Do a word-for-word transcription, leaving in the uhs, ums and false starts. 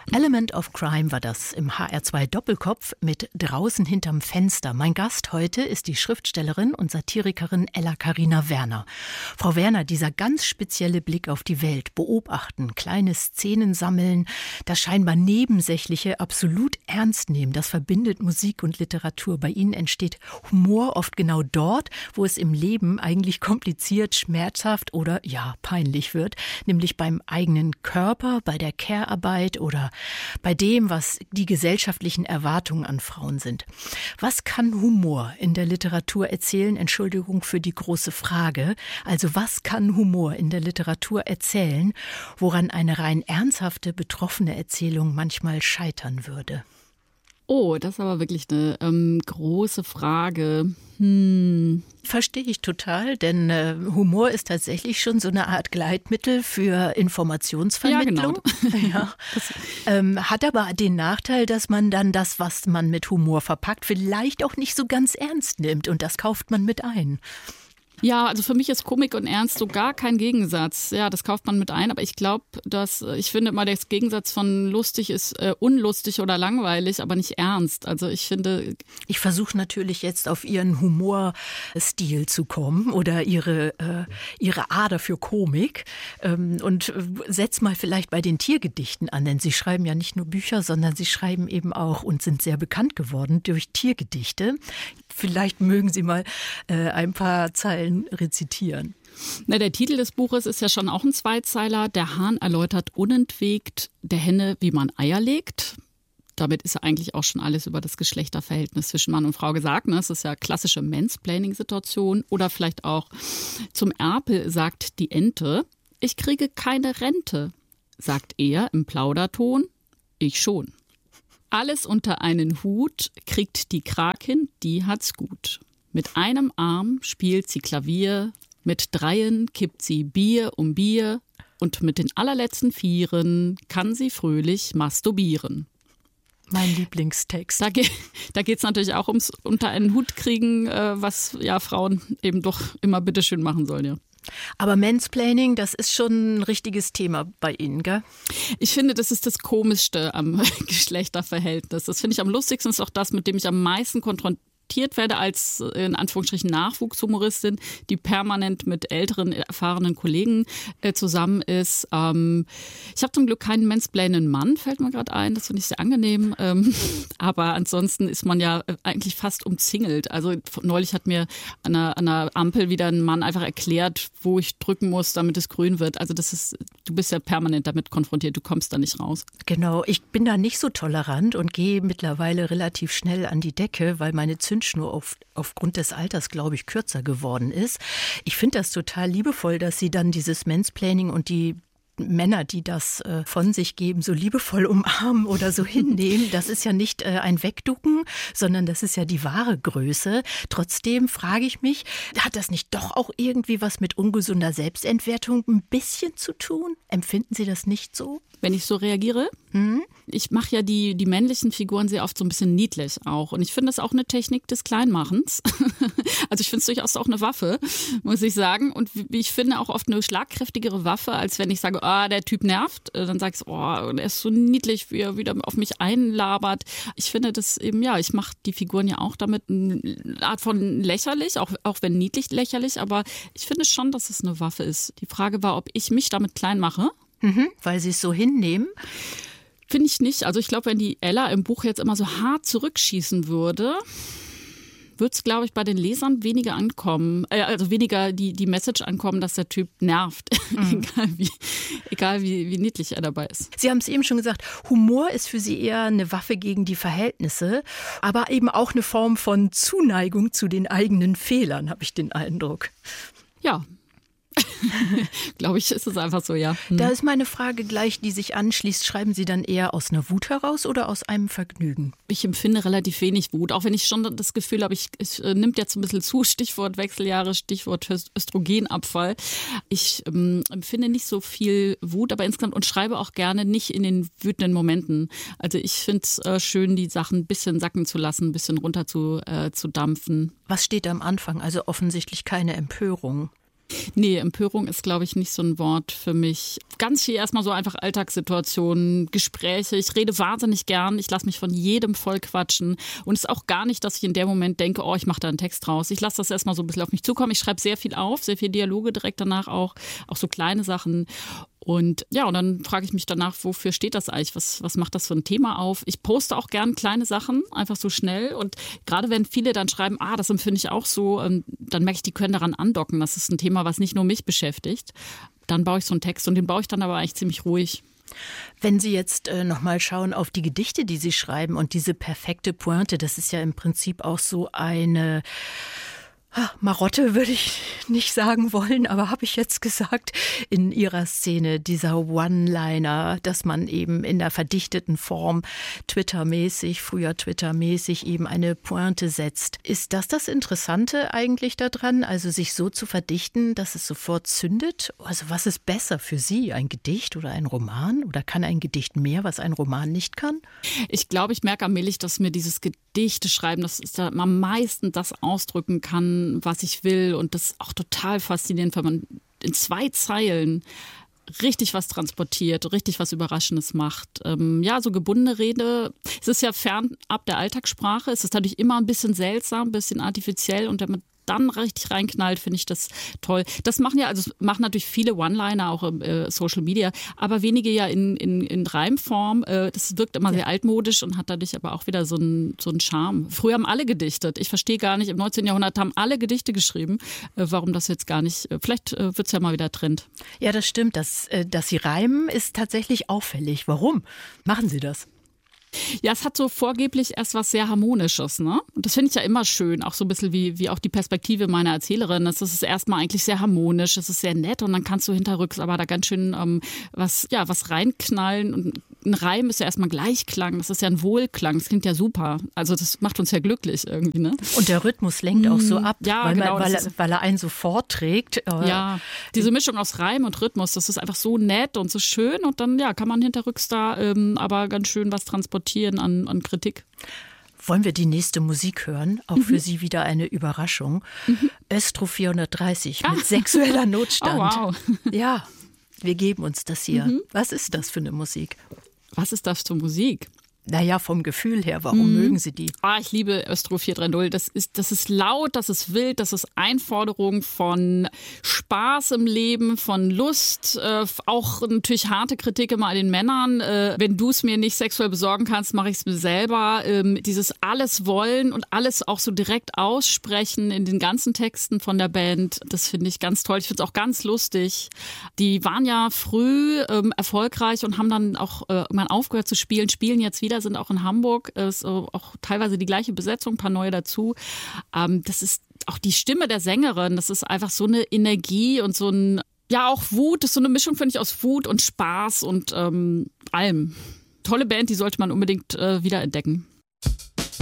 Element of Crime war das im H R zwei Doppelkopf mit Draußen hinterm Fenster. Mein Gast heute ist die Schriftstellerin und Satirikerin Ella Carina Werner. Frau Werner, dieser ganz spezielle Blick auf die Welt, beobachten, kleine Szenen sammeln, das scheinbar Nebensächliche absolut ernst nehmen, das verbindet Musik und Literatur. Bei Ihnen entsteht Humor oft genau dort, wo es im Leben eigentlich kompliziert, schmerzhaft oder ja, peinlich wird, nämlich beim eigenen Körper, bei der Care-Arbeit oder bei dem, was die gesellschaftlichen Erwartungen an Frauen sind. Was kann Humor in der Literatur erzählen? Entschuldigung für die große Frage. Also was kann Humor in der Literatur erzählen, woran eine rein ernsthafte, betroffene Erzählung manchmal scheitern würde? Oh, das ist aber wirklich eine ähm, große Frage. Hm. Verstehe ich total, denn äh, Humor ist tatsächlich schon so eine Art Gleitmittel für Informationsvermittlung. Ja, genau. Ja. ähm, hat aber den Nachteil, dass man dann das, was man mit Humor verpackt, vielleicht auch nicht so ganz ernst nimmt und das kauft man mit ein. Ja, also für mich ist Komik und Ernst so gar kein Gegensatz. Ja, das kauft man mit ein, aber ich glaube, dass ich finde immer, der Gegensatz von lustig ist äh, unlustig oder langweilig, aber nicht ernst. Also ich finde... Ich versuche natürlich jetzt auf Ihren Humorstil zu kommen oder Ihre, äh, Ihre Ader für Komik ähm, und setz mal vielleicht bei den Tiergedichten an, denn Sie schreiben ja nicht nur Bücher, sondern Sie schreiben eben auch und sind sehr bekannt geworden durch Tiergedichte. Vielleicht mögen Sie mal äh, ein paar Zeilen rezitieren. Na, der Titel des Buches ist ja schon auch ein Zweizeiler. Der Hahn erläutert unentwegt der Henne, wie man Eier legt. Damit ist ja eigentlich auch schon alles über das Geschlechterverhältnis zwischen Mann und Frau gesagt. Das ist ja klassische Mansplaining-Situation. Oder vielleicht auch zum Erpel sagt die Ente, ich kriege keine Rente, sagt er im Plauderton, ich schon. Alles unter einen Hut kriegt die Krakin, die hat's gut. Mit einem Arm spielt sie Klavier, mit dreien kippt sie Bier um Bier und mit den allerletzten Vieren kann sie fröhlich masturbieren. Mein Lieblingstext. Da, ge- da geht es natürlich auch ums unter einen Hut kriegen, äh, was ja Frauen eben doch immer bitteschön machen sollen, ja. Aber Mansplaining, das ist schon ein richtiges Thema bei Ihnen, gell? Ich finde, das ist das Komischste am Geschlechterverhältnis. Das finde ich am lustigsten, ist auch das, mit dem ich am meisten konfrontiert werde als in Anführungsstrichen Nachwuchshumoristin, die permanent mit älteren, erfahrenen Kollegen äh, zusammen ist. Ähm, ich habe zum Glück keinen mansplainenden Mann, fällt mir gerade ein, das finde ich sehr angenehm. Ähm, aber ansonsten ist man ja eigentlich fast umzingelt. Also neulich hat mir an einer, an einer Ampel wieder ein Mann einfach erklärt, wo ich drücken muss, damit es grün wird. Also das ist, du bist ja permanent damit konfrontiert, du kommst da nicht raus. Genau, ich bin da nicht so tolerant und gehe mittlerweile relativ schnell an die Decke, weil meine Zündschnur auf, aufgrund des Alters, glaube ich, kürzer geworden ist. Ich finde das total liebevoll, dass Sie dann dieses Mansplaining und die Männer, die das äh, von sich geben, so liebevoll umarmen oder so hinnehmen. Das ist ja nicht äh, ein Wegducken, sondern das ist ja die wahre Größe. Trotzdem frage ich mich, hat das nicht doch auch irgendwie was mit ungesunder Selbstentwertung ein bisschen zu tun? Empfinden Sie das nicht so? Wenn ich so reagiere? Hm? Ich mache ja die, die männlichen Figuren sehr oft so ein bisschen niedlich auch. Und ich finde das auch eine Technik des Kleinmachens. Also ich finde es durchaus auch eine Waffe, muss ich sagen. Und ich finde auch oft eine schlagkräftigere Waffe, als wenn ich sage, ah, der Typ nervt. Dann sage ich, oh, der ist so niedlich, wie er wieder auf mich einlabert. Ich finde das eben, ja, ich mache die Figuren ja auch damit eine Art von lächerlich, auch, auch wenn niedlich lächerlich. Aber ich finde schon, dass es eine Waffe ist. Die Frage war, ob ich mich damit klein mache. Mhm, weil Sie es so hinnehmen? Finde ich nicht. Also ich glaube, wenn die Ella im Buch jetzt immer so hart zurückschießen würde, würde es, glaube ich, bei den Lesern weniger ankommen, äh, also weniger die, die Message ankommen, dass der Typ nervt, mhm. egal, wie, egal wie, wie niedlich er dabei ist. Sie haben es eben schon gesagt, Humor ist für Sie eher eine Waffe gegen die Verhältnisse, aber eben auch eine Form von Zuneigung zu den eigenen Fehlern, habe ich den Eindruck. Ja. Glaube ich, ist es einfach so, ja. Hm. Da ist meine Frage gleich, die sich anschließt. Schreiben Sie dann eher aus einer Wut heraus oder aus einem Vergnügen? Ich empfinde relativ wenig Wut, auch wenn ich schon das Gefühl habe, ich, es nimmt jetzt ein bisschen zu, Stichwort Wechseljahre, Stichwort Östrogenabfall. Ich ähm, empfinde nicht so viel Wut, aber insgesamt und schreibe auch gerne nicht in den wütenden Momenten. Also ich finde es äh, schön, die Sachen ein bisschen sacken zu lassen, ein bisschen runter zu, äh, zu dampfen. Was steht am Anfang? Also offensichtlich keine Empörung. Nee, Empörung ist, glaube ich, nicht so ein Wort für mich. Ganz viel erstmal so einfach Alltagssituationen, Gespräche. Ich rede wahnsinnig gern. Ich lasse mich von jedem voll quatschen. Und es ist auch gar nicht, dass ich in dem Moment denke, oh, ich mache da einen Text raus. Ich lasse das erstmal so ein bisschen auf mich zukommen. Ich schreibe sehr viel auf, sehr viel Dialoge direkt danach auch. Auch so kleine Sachen. Und ja, und dann frage ich mich danach, wofür steht das eigentlich? Was, was macht das für ein Thema auf? Ich poste auch gern kleine Sachen, einfach so schnell. Und gerade wenn viele dann schreiben, ah, das empfinde ich auch so, dann merke ich, die können daran andocken. Das ist ein Thema, was nicht nur mich beschäftigt. Dann baue ich so einen Text und den baue ich dann aber eigentlich ziemlich ruhig. Wenn Sie jetzt äh, nochmal schauen auf die Gedichte, die Sie schreiben und diese perfekte Pointe, das ist ja im Prinzip auch so eine Marotte würde ich nicht sagen wollen, aber habe ich jetzt gesagt, in Ihrer Szene, dieser One-Liner, dass man eben in der verdichteten Form Twitter-mäßig, früher Twitter-mäßig eben eine Pointe setzt. Ist das das Interessante eigentlich daran, also sich so zu verdichten, dass es sofort zündet? Also was ist besser für Sie, ein Gedicht oder ein Roman? Oder kann ein Gedicht mehr, was ein Roman nicht kann? Ich glaube, ich merke allmählich, dass mir dieses Gedichte schreiben, dass es da am meisten das ausdrücken kann, was ich will, und das ist auch total faszinierend, weil man in zwei Zeilen richtig was transportiert, richtig was Überraschendes macht. Ähm, ja, so gebundene Rede, es ist ja fernab der Alltagssprache, es ist natürlich immer ein bisschen seltsam, ein bisschen artifiziell, und wenn man dann richtig reinknallt, finde ich das toll. Das machen ja, also machen natürlich viele One-Liner auch im äh, Social Media, aber wenige ja in, in, in Reimform. Äh, das wirkt immer ja sehr altmodisch und hat dadurch aber auch wieder so einen so einen Charme. Früher haben alle gedichtet. Ich verstehe gar nicht, im neunzehnten Jahrhundert haben alle Gedichte geschrieben. Äh, warum das jetzt gar nicht, äh, vielleicht äh, wird es ja mal wieder Trend. Ja, das stimmt. Das, äh, dass Sie reimen, ist tatsächlich auffällig. Warum machen Sie das? Ja, es hat so vorgeblich erst was sehr Harmonisches, ne? Und das finde ich ja immer schön, auch so ein bisschen wie, wie auch die Perspektive meiner Erzählerin. Es ist erstmal eigentlich sehr harmonisch, es ist sehr nett, und dann kannst du hinterrücks aber da ganz schön ähm, was, ja, was reinknallen. Und ein Reim ist ja erstmal Gleichklang, das ist ja ein Wohlklang, das klingt ja super. Also das macht uns ja glücklich irgendwie, ne? Und der Rhythmus lenkt auch so ab, ja, weil, genau, man, weil, er, weil er einen so vorträgt. Ja, diese Mischung aus Reim und Rhythmus, das ist einfach so nett und so schön, und dann ja, kann man hinterrücks da ähm, aber ganz schön was transportieren an, an Kritik. Wollen wir die nächste Musik hören? Auch mhm. für Sie wieder eine Überraschung. Mhm. Östro vierhundertdreißig mit ah. sexueller Notstand. Oh, wow. Ja, wir geben uns das hier. Mhm. Was ist das für eine Musik? Was ist das für Musik? Naja, vom Gefühl her, warum mhm. mögen Sie die? Ah, ich liebe Östro vier drei null. Das ist, das ist laut, das ist wild, das ist Einforderung von Spaß im Leben, von Lust, äh, auch natürlich harte Kritik immer an den Männern. Äh, wenn du es mir nicht sexuell besorgen kannst, mache ich es mir selber. Ähm, dieses alles wollen und alles auch so direkt aussprechen in den ganzen Texten von der Band, das finde ich ganz toll. Ich finde es auch ganz lustig. Die waren ja früh ähm, erfolgreich und haben dann auch äh, irgendwann aufgehört zu spielen, spielen jetzt wieder, sind auch in Hamburg, ist auch teilweise die gleiche Besetzung, ein paar neue dazu. Das ist auch die Stimme der Sängerin, das ist einfach so eine Energie und so ein, ja auch Wut, das ist so eine Mischung, finde ich, aus Wut und Spaß und ähm, allem. Tolle Band, die sollte man unbedingt äh, wiederentdecken.